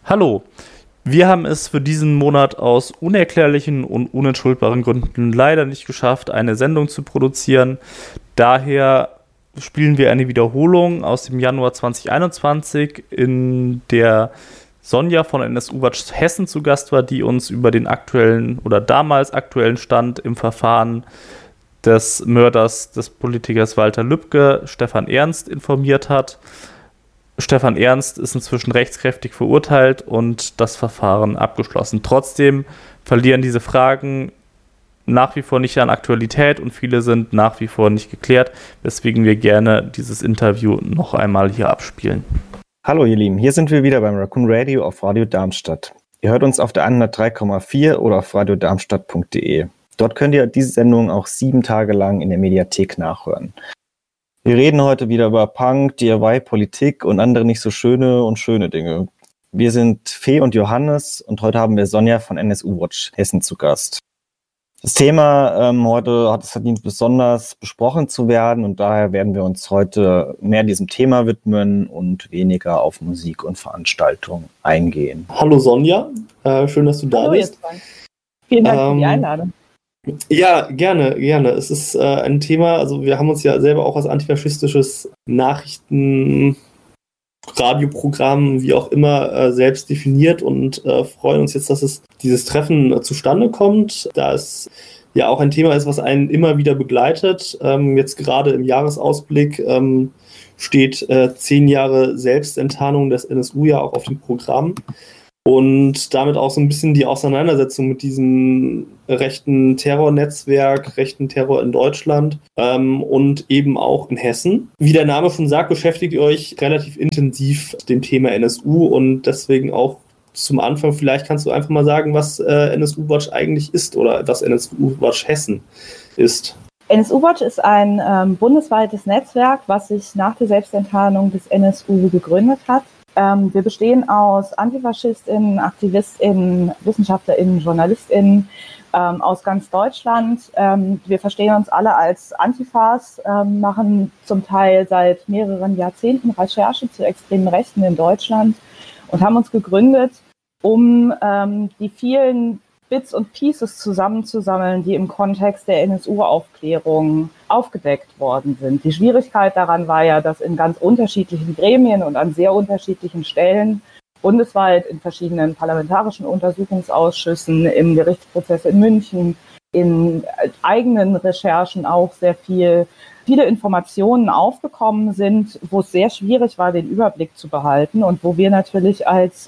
Hallo, wir haben es für diesen Monat aus unerklärlichen und unentschuldbaren Gründen leider nicht geschafft, eine Sendung zu produzieren. Daher spielen wir eine Wiederholung aus dem Januar 2021, in der Sonja von NSU Watch Hessen zu Gast war, die uns über den aktuellen oder damals aktuellen Stand im Verfahren des Mörders des Politikers Walter Lübcke, Stefan Ernst, informiert hat. Stefan Ernst ist inzwischen rechtskräftig verurteilt und das Verfahren abgeschlossen. Trotzdem verlieren diese Fragen nach wie vor nicht an Aktualität und viele sind nach wie vor nicht geklärt, weswegen wir gerne dieses Interview noch einmal hier abspielen. Hallo ihr Lieben, hier sind wir wieder beim Raccoon Radio auf Radio Darmstadt. Ihr hört uns auf der 103,4 oder auf radiodarmstadt.de. Dort könnt ihr diese Sendung auch 7 Tage lang in der Mediathek nachhören. Wir reden heute wieder über Punk, DIY, Politik und andere nicht so schöne und schöne Dinge. Wir sind Fee und Johannes und heute haben wir Sonja von NSU Watch Hessen zu Gast. Das Thema heute hat es verdient, besonders besprochen zu werden und daher werden wir uns heute mehr diesem Thema widmen und weniger auf Musik und Veranstaltungen eingehen. Hallo Sonja, schön, dass du da bist. Vielen Dank für die Einladung. Ja, gerne. Es ist ein Thema, also wir haben uns ja selber auch als antifaschistisches Nachrichten-Radioprogramm, wie auch immer, selbst definiert und freuen uns jetzt, dass dieses Treffen zustande kommt, da es ja auch ein Thema ist, was einen immer wieder begleitet. Jetzt gerade im Jahresausblick steht 10 Jahre Selbstenttarnung des NSU ja auch auf dem Programm. Und damit auch so ein bisschen die Auseinandersetzung mit diesem rechten Terrornetzwerk, rechten Terror in Deutschland und eben auch in Hessen. Wie der Name schon sagt, beschäftigt ihr euch relativ intensiv mit dem Thema NSU und deswegen auch zum Anfang, vielleicht kannst du einfach mal sagen, was NSU Watch eigentlich ist oder was NSU Watch Hessen ist. NSU Watch ist ein bundesweites Netzwerk, was sich nach der Selbstenttarnung des NSU gegründet hat. Wir bestehen aus AntifaschistInnen, AktivistInnen, WissenschaftlerInnen, JournalistInnen aus ganz Deutschland. Wir verstehen uns alle als Antifas, machen zum Teil seit mehreren Jahrzehnten Recherche zu extremen Rechten in Deutschland und haben uns gegründet, um die vielen Bits und Pieces zusammenzusammeln, die im Kontext der NSU-Aufklärung aufgedeckt worden sind. Die Schwierigkeit daran war ja, dass in ganz unterschiedlichen Gremien und an sehr unterschiedlichen Stellen bundesweit in verschiedenen parlamentarischen Untersuchungsausschüssen, im Gerichtsprozess in München, in eigenen Recherchen auch sehr viele Informationen aufgekommen sind, wo es sehr schwierig war, den Überblick zu behalten und wo wir natürlich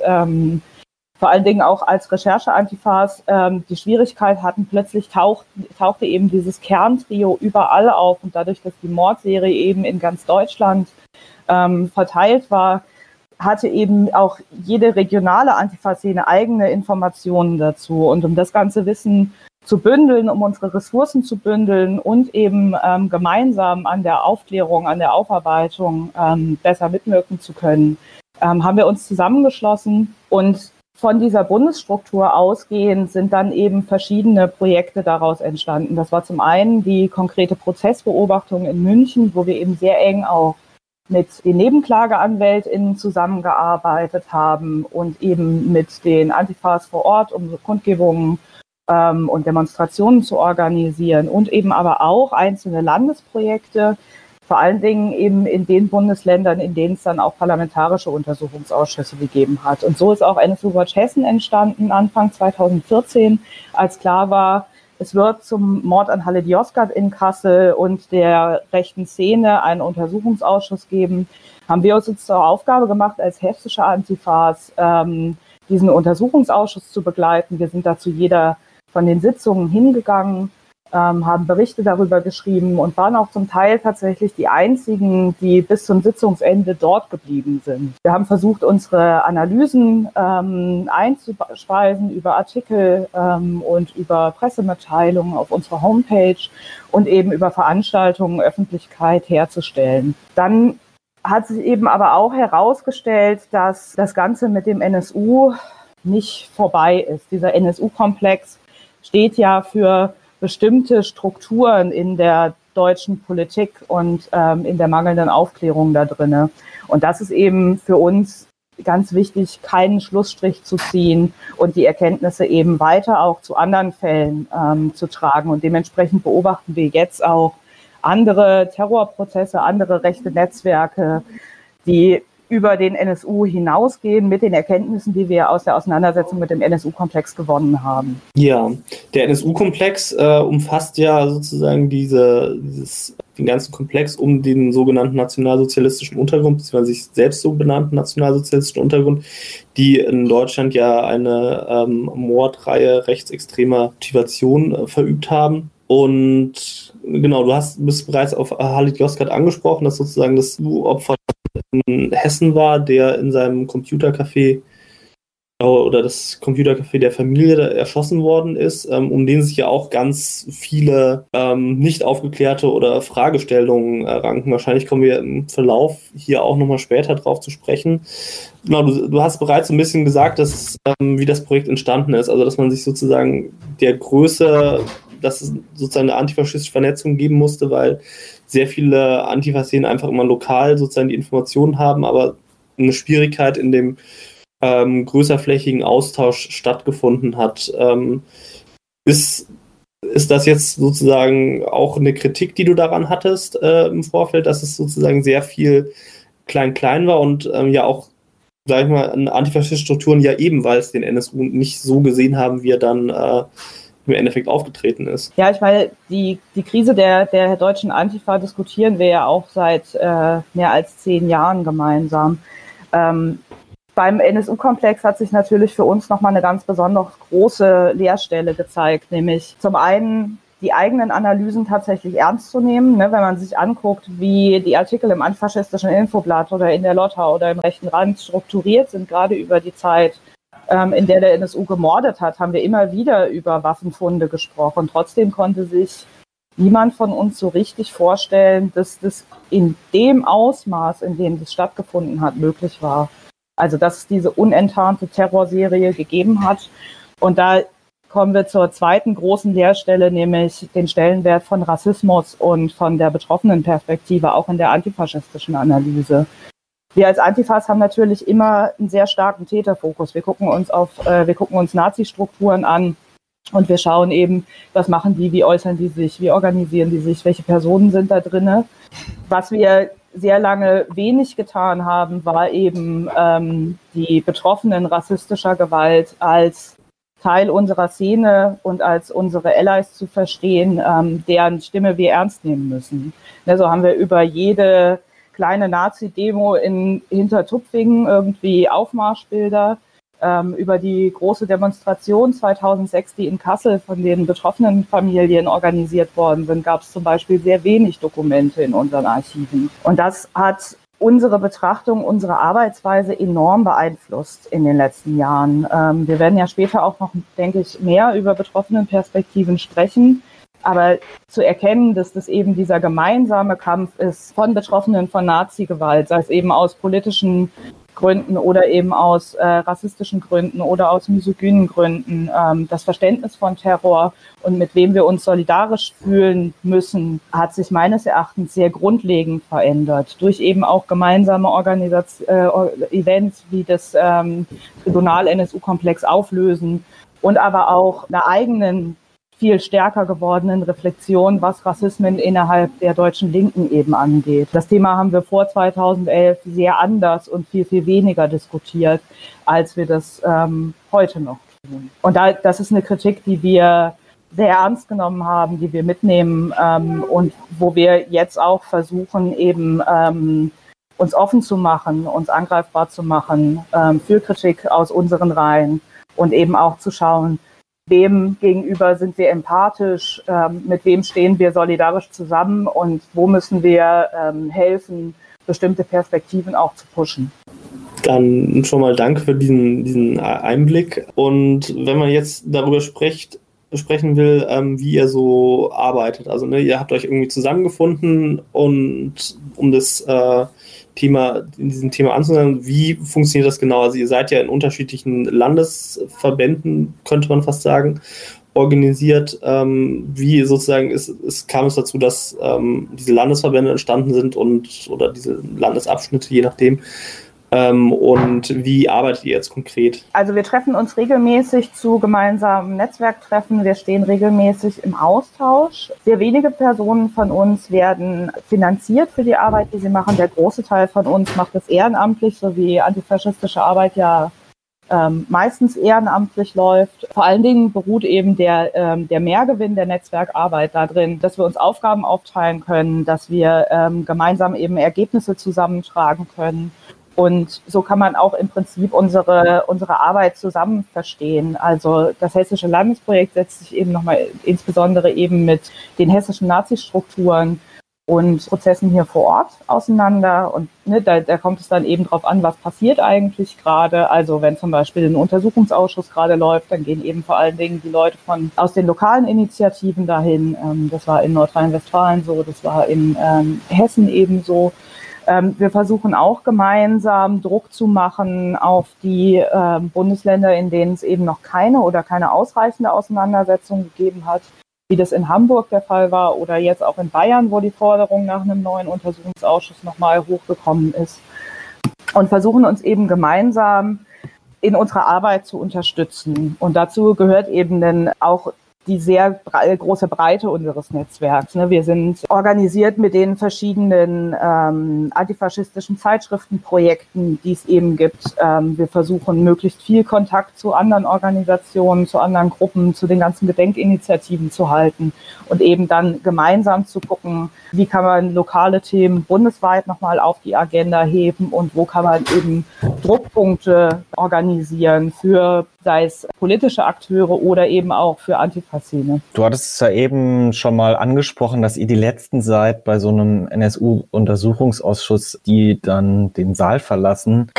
vor allen Dingen auch als Recherche-Antifas die Schwierigkeit hatten, plötzlich tauchte eben dieses Kerntrio überall auf und dadurch, dass die Mordserie eben in ganz Deutschland verteilt war, hatte eben auch jede regionale Antifa-Szene eigene Informationen dazu. Und um das ganze Wissen zu bündeln, um unsere Ressourcen zu bündeln und eben gemeinsam an der Aufklärung, an der Aufarbeitung besser mitwirken zu können, haben wir uns zusammengeschlossen und von dieser Bundesstruktur ausgehend sind dann eben verschiedene Projekte daraus entstanden. Das war zum einen die konkrete Prozessbeobachtung in München, wo wir eben sehr eng auch mit den NebenklageanwältInnen zusammengearbeitet haben und eben mit den Antifas vor Ort, um so Kundgebungen und Demonstrationen zu organisieren und eben aber auch einzelne Landesprojekte, vor allen Dingen eben in den Bundesländern, in denen es dann auch parlamentarische Untersuchungsausschüsse gegeben hat. Und so ist auch NSU Watch Hessen entstanden, Anfang 2014, als klar war, es wird zum Mord an Halid Yozgat in Kassel und der rechten Szene einen Untersuchungsausschuss geben. Haben wir uns jetzt zur Aufgabe gemacht, als hessische Antifas diesen Untersuchungsausschuss zu begleiten. Wir sind da zu jeder von den Sitzungen hingegangen, haben Berichte darüber geschrieben und waren auch zum Teil tatsächlich die einzigen, die bis zum Sitzungsende dort geblieben sind. Wir haben versucht, unsere Analysen einzuspeisen über Artikel und über Pressemitteilungen auf unserer Homepage und eben über Veranstaltungen Öffentlichkeit herzustellen. Dann hat sich eben aber auch herausgestellt, dass das Ganze mit dem NSU nicht vorbei ist. Dieser NSU-Komplex steht ja für bestimmte Strukturen in der deutschen Politik und in der mangelnden Aufklärung da drinne. Und das ist eben für uns ganz wichtig, keinen Schlussstrich zu ziehen und die Erkenntnisse eben weiter auch zu anderen Fällen zu tragen. Und dementsprechend beobachten wir jetzt auch andere Terrorprozesse, andere rechte Netzwerke, die über den NSU hinausgehen mit den Erkenntnissen, die wir aus der Auseinandersetzung mit dem NSU-Komplex gewonnen haben. Ja, der NSU-Komplex umfasst ja sozusagen den ganzen Komplex um den sogenannten nationalsozialistischen Untergrund, beziehungsweise sich selbst so benannten nationalsozialistischen Untergrund, die in Deutschland ja eine Mordreihe rechtsextremer Motivation verübt haben. Und genau, bist bereits auf Halit Yozgat angesprochen, dass sozusagen das Opfer in Hessen war, der in seinem Computercafé oder das Computercafé der Familie erschossen worden ist, um den sich ja auch ganz viele nicht aufgeklärte oder Fragestellungen ranken. Wahrscheinlich kommen wir im Verlauf hier auch nochmal später drauf zu sprechen. Genau, du hast bereits so ein bisschen gesagt, dass wie das Projekt entstanden ist, also dass man sich sozusagen der Größe, dass es sozusagen eine antifaschistische Vernetzung geben musste, weil sehr viele Antifaschisten einfach immer lokal sozusagen die Informationen haben, aber eine Schwierigkeit in dem größerflächigen Austausch stattgefunden hat. Ist das jetzt sozusagen auch eine Kritik, die du daran hattest im Vorfeld, dass es sozusagen sehr viel klein war und ja auch, sag ich mal, antifaschistische Strukturen ja ebenfalls den NSU nicht so gesehen haben, wie er dann im Endeffekt aufgetreten ist? Ja, ich meine, die Krise der deutschen Antifa diskutieren wir ja auch seit mehr als 10 Jahren gemeinsam. Beim NSU-Komplex hat sich natürlich für uns nochmal eine ganz besonders große Leerstelle gezeigt, nämlich zum einen die eigenen Analysen tatsächlich ernst zu nehmen, ne, wenn man sich anguckt, wie die Artikel im antifaschistischen Infoblatt oder in der Lotta oder im rechten Rand strukturiert sind, gerade über die Zeit, in der NSU gemordet hat, haben wir immer wieder über Waffenfunde gesprochen. Trotzdem konnte sich niemand von uns so richtig vorstellen, dass das in dem Ausmaß, in dem das stattgefunden hat, möglich war. Also dass es diese unenttarnte Terrorserie gegeben hat. Und da kommen wir zur zweiten großen Leerstelle, nämlich den Stellenwert von Rassismus und von der betroffenen Perspektive, auch in der antifaschistischen Analyse. Wir als Antifas haben natürlich immer einen sehr starken Täterfokus. Wir gucken uns Nazi-Strukturen an und wir schauen eben, was machen die, wie äußern die sich, wie organisieren die sich, welche Personen sind da drinne. Was wir sehr lange wenig getan haben, war eben die Betroffenen rassistischer Gewalt als Teil unserer Szene und als unsere Allies zu verstehen, deren Stimme wir ernst nehmen müssen. So haben wir über jede kleine Nazi-Demo in Hintertupfingen irgendwie Aufmarschbilder, über die große Demonstration 2006, die in Kassel von den betroffenen Familien organisiert worden sind, gab es zum Beispiel sehr wenig Dokumente in unseren Archiven. Und das hat unsere Betrachtung, unsere Arbeitsweise enorm beeinflusst in den letzten Jahren. Wir werden ja später auch noch, denke ich, mehr über Betroffenenperspektiven sprechen. Aber zu erkennen, dass das eben dieser gemeinsame Kampf ist von Betroffenen von Nazi-Gewalt, sei es eben aus politischen Gründen oder eben aus rassistischen Gründen oder aus misogynen Gründen, das Verständnis von Terror und mit wem wir uns solidarisch fühlen müssen, hat sich meines Erachtens sehr grundlegend verändert. Durch eben auch gemeinsame Events wie das Tribunal-NSU-Komplex auflösen und aber auch einer eigenen viel stärker gewordenen Reflexion, was Rassismen innerhalb der deutschen Linken eben angeht. Das Thema haben wir vor 2011 sehr anders und viel, viel weniger diskutiert, als wir das heute noch tun. Und das ist eine Kritik, die wir sehr ernst genommen haben, die wir mitnehmen und wo wir jetzt auch versuchen, eben uns offen zu machen, uns angreifbar zu machen für Kritik aus unseren Reihen und eben auch zu schauen, wem gegenüber sind wir empathisch, mit wem stehen wir solidarisch zusammen und wo müssen wir helfen, bestimmte Perspektiven auch zu pushen. Dann schon mal danke für diesen Einblick. Und wenn man jetzt darüber sprechen will, wie ihr so arbeitet, also ihr habt euch irgendwie zusammengefunden und um das in diesem Thema anzunehmen, wie funktioniert das genau? Also ihr seid ja in unterschiedlichen Landesverbänden, könnte man fast sagen, organisiert. Wie sozusagen kam es dazu, dass diese Landesverbände entstanden sind oder diese Landesabschnitte, je nachdem. Und wie arbeitet ihr jetzt konkret? Also wir treffen uns regelmäßig zu gemeinsamen Netzwerktreffen. Wir stehen regelmäßig im Austausch. Sehr wenige Personen von uns werden finanziert für die Arbeit, die sie machen. Der große Teil von uns macht es ehrenamtlich, so wie antifaschistische Arbeit ja meistens ehrenamtlich läuft. Vor allen Dingen beruht eben der Mehrgewinn der Netzwerkarbeit darin, dass wir uns Aufgaben aufteilen können, dass wir gemeinsam eben Ergebnisse zusammentragen können. Und so kann man auch im Prinzip unsere Arbeit zusammen verstehen. Also das Hessische Landesprojekt setzt sich eben nochmal insbesondere eben mit den hessischen Nazi-Strukturen und Prozessen hier vor Ort auseinander. Und da kommt es dann eben drauf an, was passiert eigentlich gerade. Also wenn zum Beispiel ein Untersuchungsausschuss gerade läuft, dann gehen eben vor allen Dingen die Leute aus den lokalen Initiativen dahin. Das war in Nordrhein-Westfalen so, das war in Hessen eben so. Wir versuchen auch gemeinsam Druck zu machen auf die Bundesländer, in denen es eben noch keine ausreichende Auseinandersetzung gegeben hat, wie das in Hamburg der Fall war oder jetzt auch in Bayern, wo die Forderung nach einem neuen Untersuchungsausschuss nochmal hochgekommen ist. Und versuchen uns eben gemeinsam in unserer Arbeit zu unterstützen. Und dazu gehört eben dann auch die sehr große Breite unseres Netzwerks. Wir sind organisiert mit den verschiedenen antifaschistischen Zeitschriftenprojekten, die es eben gibt. Wir versuchen, möglichst viel Kontakt zu anderen Organisationen, zu anderen Gruppen, zu den ganzen Gedenkinitiativen zu halten und eben dann gemeinsam zu gucken, wie kann man lokale Themen bundesweit nochmal auf die Agenda heben und wo kann man eben Druckpunkte organisieren für, sei es politische Akteure oder eben auch für Antifa-Szene. Du hattest es ja eben schon mal angesprochen, dass ihr die Letzten seid bei so einem NSU-Untersuchungsausschuss, die dann den Saal verlassen.